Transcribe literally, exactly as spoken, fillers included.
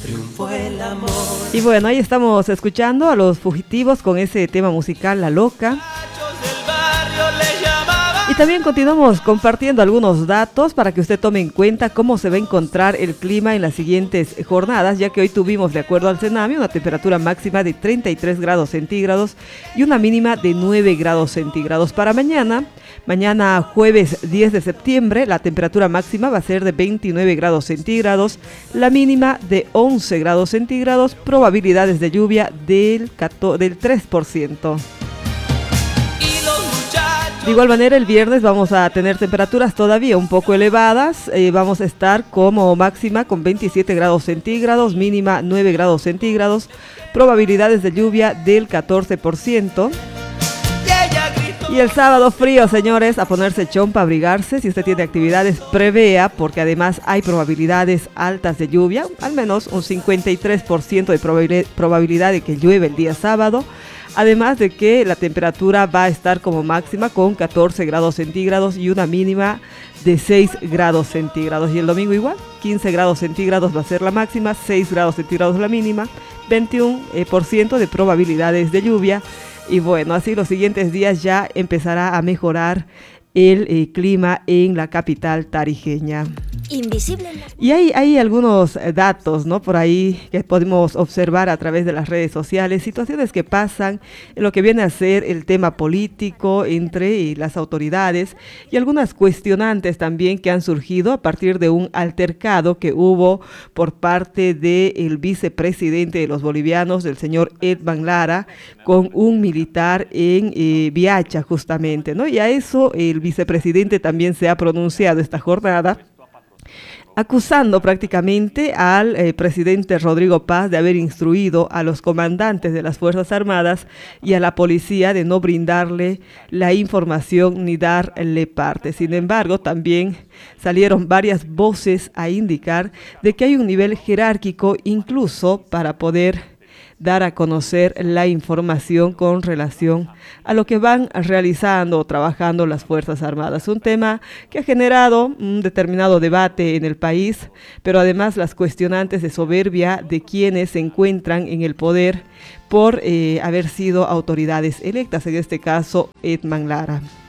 triunfó el amor. Y bueno, ahí estamos escuchando a Los Fugitivos con ese tema musical La Loca. Y también continuamos compartiendo algunos datos para que usted tome en cuenta cómo se va a encontrar el clima en las siguientes jornadas, ya que hoy tuvimos, de acuerdo al CENAMI, una temperatura máxima de treinta y tres grados centígrados y una mínima de nueve grados centígrados. Para mañana, mañana jueves diez de septiembre, la temperatura máxima va a ser de veintinueve grados centígrados, la mínima de once grados centígrados, probabilidades de lluvia del, del tres por ciento. De igual manera, el viernes vamos a tener temperaturas todavía un poco elevadas. Eh, vamos a estar como máxima con veintisiete grados centígrados, mínima nueve grados centígrados, probabilidades de lluvia del catorce por ciento. Y el sábado frío, señores, a ponerse chompa, abrigarse. Si usted tiene actividades, prevea, porque además hay probabilidades altas de lluvia, al menos un cincuenta y tres por ciento de probabilidad de que llueve el día sábado. Además de que la temperatura va a estar como máxima con catorce grados centígrados y una mínima de seis grados centígrados. Y el domingo igual, quince grados centígrados va a ser la máxima, seis grados centígrados la mínima, veintiuno por ciento de probabilidades de lluvia. Y bueno, así los siguientes días ya empezará a mejorar el eh, clima en la capital tarijeña. Invisible. Y hay, hay algunos datos, ¿no?, por ahí que podemos observar a través de las redes sociales, situaciones que pasan en lo que viene a ser el tema político entre las autoridades y algunas cuestionantes también que han surgido a partir de un altercado que hubo por parte del vicepresidente de los bolivianos, del señor Edman Lara, con un militar en eh, Viacha justamente, ¿no? Y a eso el vicepresidente también se ha pronunciado esta jornada, acusando prácticamente al eh, presidente Rodrigo Paz de haber instruido a los comandantes de las Fuerzas Armadas y a la policía de no brindarle la información ni darle parte. Sin embargo, también salieron varias voces a indicar de que hay un nivel jerárquico incluso para poder dar a conocer la información con relación a lo que van realizando o trabajando las Fuerzas Armadas. Un tema que ha generado un determinado debate en el país, pero además las cuestionantes de soberbia de quienes se encuentran en el poder por eh, haber sido autoridades electas, en este caso Edman Lara.